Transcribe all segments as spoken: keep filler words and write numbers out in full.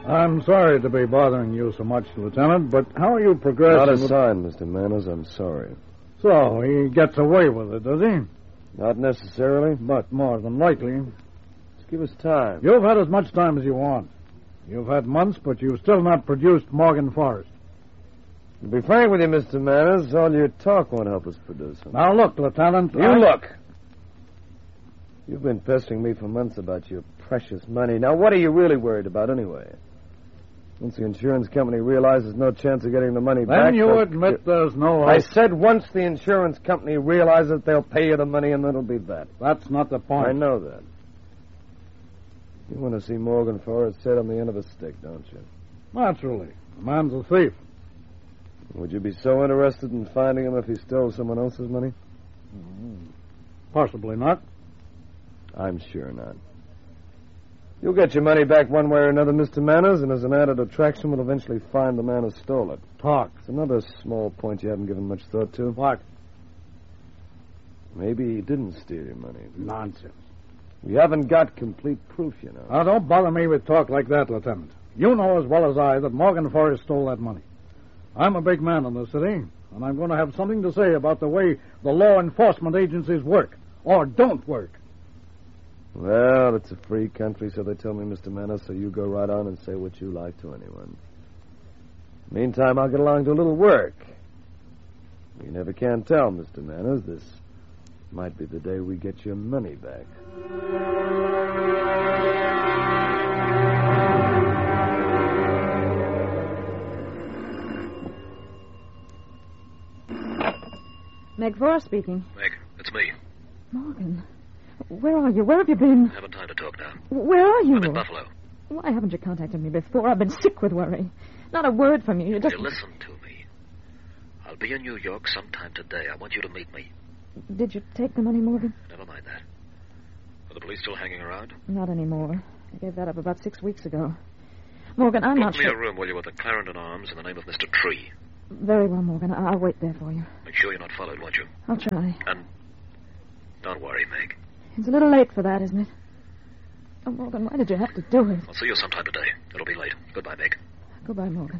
I'm sorry to be bothering you so much, Lieutenant, but how are you progressing? Not a with... sign, Mister Manners. I'm sorry. So, he gets away with it, does he? Not necessarily. But more than likely. Just give us time. You've had as much time as you want. You've had months, but you've still not produced Morgan Forrest. To be frank with you, Mister Manners, all your talk won't help us produce him. Now, look, Lieutenant. You I... look. You've been pestering me for months about your precious money. Now, what are you really worried about anyway? Once the insurance company realizes no chance of getting the money then back... Then you they'll... admit there's no hope. I said once the insurance company realizes they'll pay you the money, and that'll be that. That's not the point. I know that. You want to see Morgan Forrest set on the end of a stick, don't you? Naturally. The man's a thief. Would you be so interested in finding him if he stole someone else's money? Mm-hmm. Possibly not. I'm sure not. You'll get your money back one way or another, Mister Manners, and as an added attraction, we'll eventually find the man who stole it. Talk. It's another small point you haven't given much thought to. What? Maybe he didn't steal your money. Nonsense. We haven't got complete proof, you know. Now, don't bother me with talk like that, Lieutenant. You know as well as I that Morgan Forrest stole that money. I'm a big man in the city, and I'm going to have something to say about the way the law enforcement agencies work, or don't work. Well, it's a free country, so they tell me, Mister Manners, so you go right on and say what you like to anyone. Meantime, I'll get along to a little work. You never can tell, Mister Manners. This might be the day we get your money back. Meg Forrest speaking. Meg, it's me. Morgan, where are you? Where have you been? I haven't time to talk now. Where are you? I'm in Buffalo. Why haven't you contacted me before? I've been sick with worry. Not a word from you. You just... You listen to me. I'll be in New York sometime today. I want you to meet me. Did you take the money, Morgan? Never mind that. Are the police still hanging around? Not anymore. I gave that up about six weeks ago. Morgan, I'm Book not me sure... a room, will you, at the Clarendon Arms in the name of Mister Tree. Very well, Morgan. I'll wait there for you. Make sure you're not followed, won't you? I'll try. And don't worry, Meg. It's a little late for that, isn't it? Oh, Morgan, why did you have to do it? I'll see you sometime today. It'll be late. Goodbye, Meg. Goodbye, Morgan.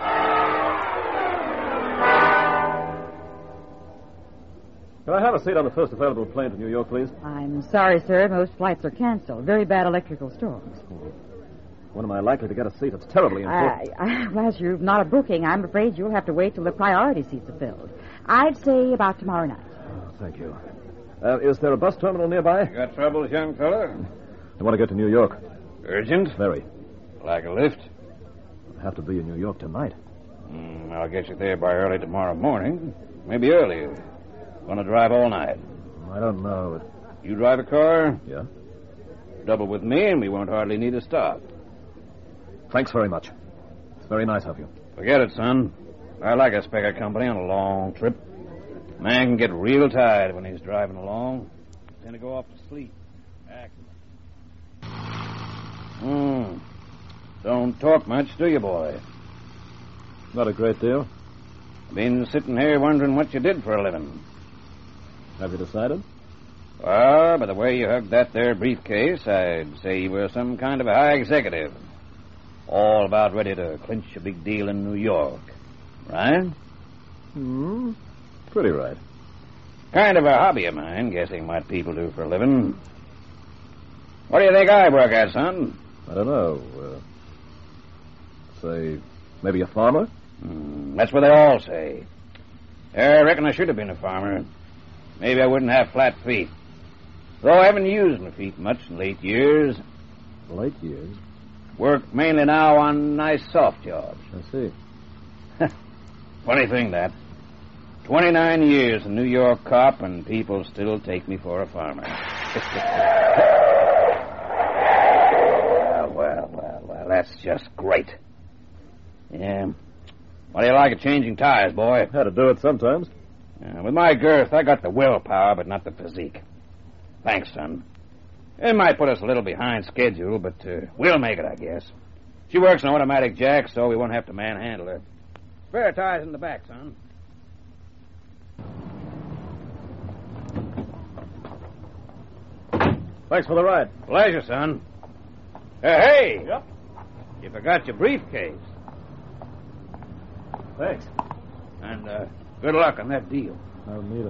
Can I have a seat on the first available plane to New York, please? I'm sorry, sir. Most flights are canceled. Very bad electrical storms. When am I likely to get a seat? It's terribly important. Uh, uh, well, as you've not a booking, I'm afraid you'll have to wait till the priority seats are filled. I'd say about tomorrow night. Oh, thank you. Uh, is there a bus terminal nearby? You got troubles, young fella? I want to get to New York. Urgent? Very. Like a lift? I'll have to be in New York tonight. Mm, I'll get you there by early tomorrow morning. Maybe earlier. Want to drive all night? I don't know. You drive a car? Yeah. Double with me, and we won't hardly need a stop. Thanks very much. It's very nice of you. Forget it, son. I like a speck of company on a long trip. Man can get real tired when he's driving along. Tend to go off to sleep. Act. Hmm. Don't talk much, do you, boy? Not a great deal. Been sitting here wondering what you did for a living. Have you decided? Well, by the way you hugged that there briefcase, I'd say you were some kind of a high executive. All about ready to clinch a big deal in New York. Right? Hmm. Pretty right. Kind of a hobby of mine, guessing what people do for a living. What do you think I work at, son? I don't know. Uh, say, maybe a farmer? Mm, that's what they all say. I reckon I should have been a farmer. Maybe I wouldn't have flat feet. Though I haven't used my feet much in late years. Late years? Work mainly now on nice soft jobs. I see. Funny thing, that. Twenty-nine years a New York cop, and people still take me for a farmer. well, well, well, well, that's just great. Yeah. What do you like at changing tires, boy? Had to do it sometimes. Uh, with my girth, I got the willpower, but not the physique. Thanks, son. It might put us a little behind schedule, but uh, we'll make it, I guess. She works an automatic jack, so we won't have to manhandle her. Spare tires in the back, son. Thanks for the ride. Pleasure, son. Uh, hey! Yep. You forgot your briefcase. Thanks. And uh, good luck on that deal. I'll need it.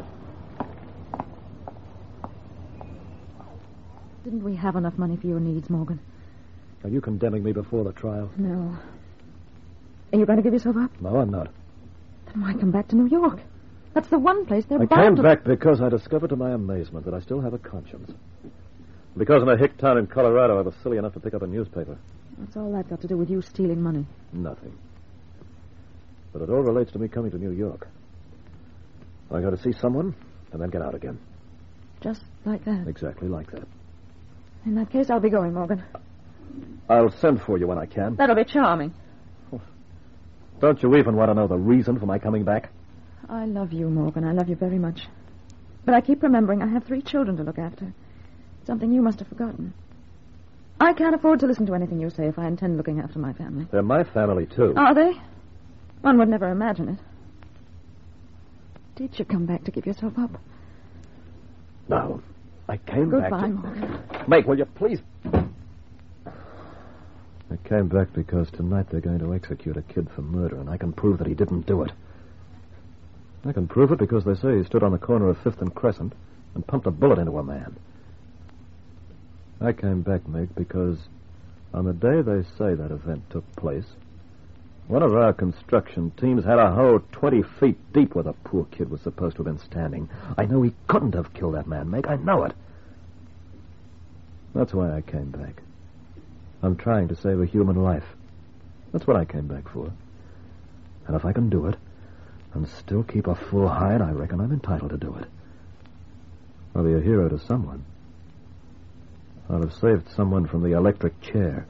Didn't we have enough money for your needs, Morgan? Are you condemning me before the trial? No. Are you going to give yourself up? No, I'm not. Then why come back to New York? That's the one place they're I bound came to... back because I discovered to my amazement that I still have a conscience. Because in a hick town in Colorado, I was silly enough to pick up a newspaper. What's all that got to do with you stealing money? Nothing. But it all relates to me coming to New York. I got to see someone and then get out again. Just like that? Exactly like that. In that case, I'll be going, Morgan. I'll send for you when I can. That'll be charming. Don't you even want to know the reason for my coming back? I love you, Morgan. I love you very much. But I keep remembering I have three children to look after. Something you must have forgotten. I can't afford to listen to anything you say if I intend looking after my family. They're my family, too. Are they? One would never imagine it. Did you come back to give yourself up? No. I came Goodbye, back to... Morgan. Meg, will you please... I came back because tonight they're going to execute a kid for murder, and I can prove that he didn't do it. I can prove it because they say he stood on the corner of Fifth and Crescent and pumped a bullet into a man. I came back, Meg, because on the day they say that event took place, one of our construction teams had a hole twenty feet deep where the poor kid was supposed to have been standing. I know he couldn't have killed that man, Meg. I know it. That's why I came back. I'm trying to save a human life. That's what I came back for. And if I can do it, and still keep a full hide, I reckon I'm entitled to do it. I'll be a hero to someone. I'll have saved someone from the electric chair.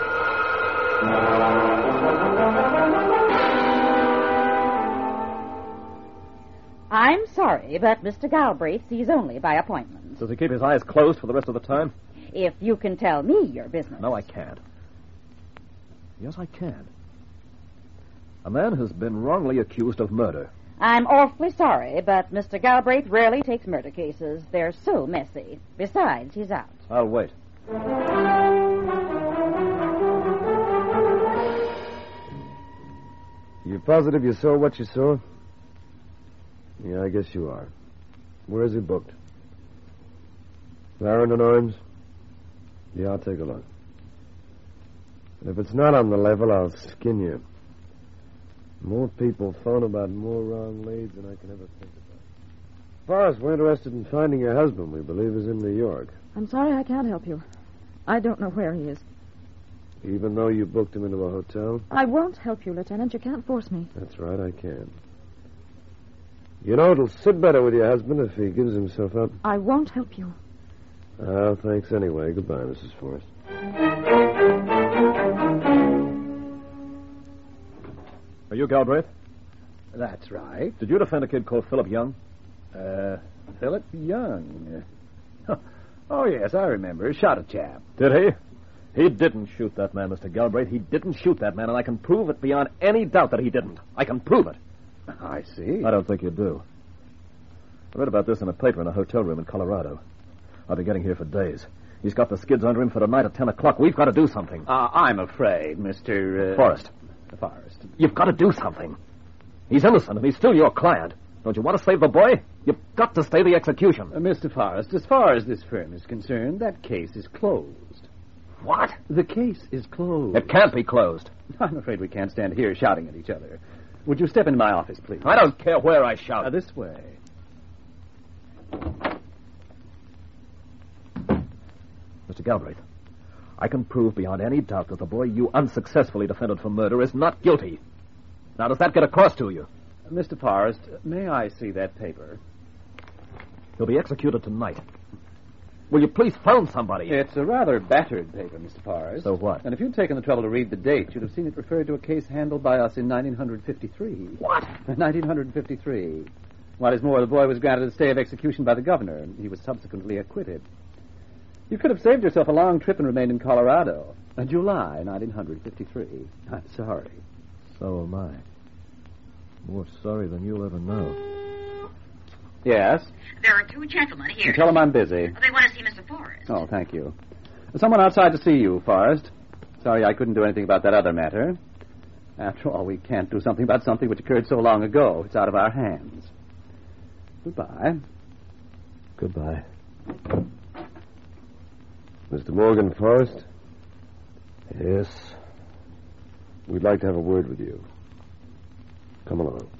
I'm sorry, but Mister Galbraith sees only by appointment. Does he keep his eyes closed for the rest of the time? If you can tell me your business. No, I can't. Yes, I can. A man has been wrongly accused of murder. I'm awfully sorry, but Mister Galbraith rarely takes murder cases. They're so messy. Besides, he's out. I'll wait. You positive you saw what you saw? Yeah, I guess you are. Where is he booked? Clarendon Arms? Yeah, I'll take a look. If it's not on the level, I'll skin you. More people phone about more wrong leads than I can ever think about. Forrest, we're interested in finding your husband. We believe is in New York. I'm sorry I can't help you. I don't know where he is. Even though you booked him into a hotel? I won't help you, Lieutenant. You can't force me. That's right, I can. You know, it'll sit better with your husband if he gives himself up. I won't help you. Oh, thanks anyway. Goodbye, Missus Forrest. Are you Galbraith? That's right. Did you defend a kid called Philip Young? Uh, Philip Young. Uh, oh, yes, I remember. Shot a chap. Did he? He didn't shoot that man, Mister Galbraith. He didn't shoot that man, and I can prove it beyond any doubt that he didn't. I can prove it. I see. I don't think you do. I read about this in a paper in a hotel room in Colorado. I've been getting here for days. He's got the skids under him for tonight at ten o'clock. We've got to do something. Uh, I'm afraid, Mister Uh... Forrest. Forrest. You've got to do something. He's innocent, and he's still your client. Don't you want to save the boy? You've got to stay the execution. Uh, Mister Forrest, as far as this firm is concerned, that case is closed. What? The case is closed. It can't be closed. I'm afraid we can't stand here shouting at each other. Would you step into my office, please? I don't care where I shout. Uh, this way. Mister Galbraith, I can prove beyond any doubt that the boy you unsuccessfully defended for murder is not guilty. Now, does that get across to you? Uh, Mister Forrest, may I see that paper? He'll be executed tonight. Will you please phone somebody? It's a rather battered paper, Mister Forrest. So what? And if you'd taken the trouble to read the date, you'd have seen it referred to a case handled by us in nineteen fifty-three. What? nineteen fifty-three. What is more, the boy was granted a stay of execution by the governor, and he was subsequently acquitted. You could have saved yourself a long trip and remained in Colorado. Uh, July nineteen fifty-three. I'm sorry. So am I. More sorry than you'll ever know. Yes? There are two gentlemen here. Tell them I'm busy. They want to see Mister Forrest. Oh, thank you. There's someone outside to see you, Forrest. Sorry I couldn't do anything about that other matter. After all, we can't do something about something which occurred so long ago. It's out of our hands. Goodbye. Goodbye. Mister Morgan Forrest? Yes. We'd like to have a word with you. Come along.